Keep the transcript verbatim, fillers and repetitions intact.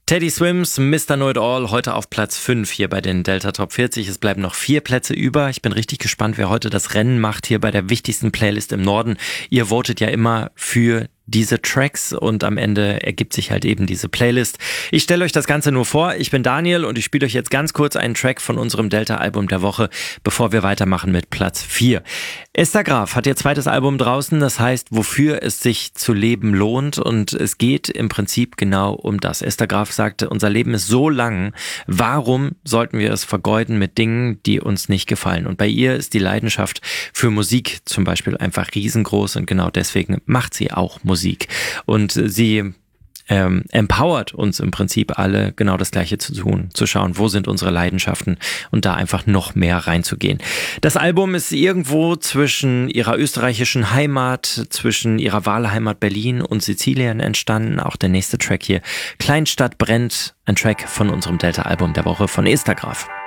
Teddy Swims, Mister Know It All, heute auf Platz fünf hier bei den Delta Top vierzig. Es bleiben noch vier Plätze über. Ich bin richtig gespannt, wer heute das Rennen macht hier bei der wichtigsten Playlist im Norden. Ihr votet ja immer für diese Tracks und am Ende ergibt sich halt eben diese Playlist. Ich stelle euch das Ganze nur vor. Ich bin Daniel und ich spiele euch jetzt ganz kurz einen Track von unserem Delta-Album der Woche, bevor wir weitermachen mit Platz vier. Esther Graf hat ihr zweites Album draußen, das heißt, wofür es sich zu leben lohnt, und es geht im Prinzip genau um das. Esther Graf sagte, unser Leben ist so lang, warum sollten wir es vergeuden mit Dingen, die uns nicht gefallen? Und bei ihr ist die Leidenschaft für Musik zum Beispiel einfach riesengroß und genau deswegen macht sie auch Musik. Musik. Und sie ähm, empowert uns im Prinzip alle, genau das Gleiche zu tun, zu schauen, wo sind unsere Leidenschaften und da einfach noch mehr reinzugehen. Das Album ist irgendwo zwischen ihrer österreichischen Heimat, zwischen ihrer Wahlheimat Berlin und Sizilien entstanden. Auch der nächste Track hier, Kleinstadt brennt, ein Track von unserem Delta-Album der Woche von Esther Graf.